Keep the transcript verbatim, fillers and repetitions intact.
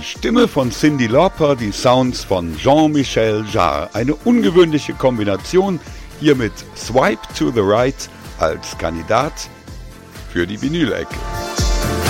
Stimme von Cyndi Lauper, die Sounds von Jean-Michel Jarre. Eine ungewöhnliche Kombination, hier mit Swipe to the Right als Kandidat für die Vinyl-Ecke.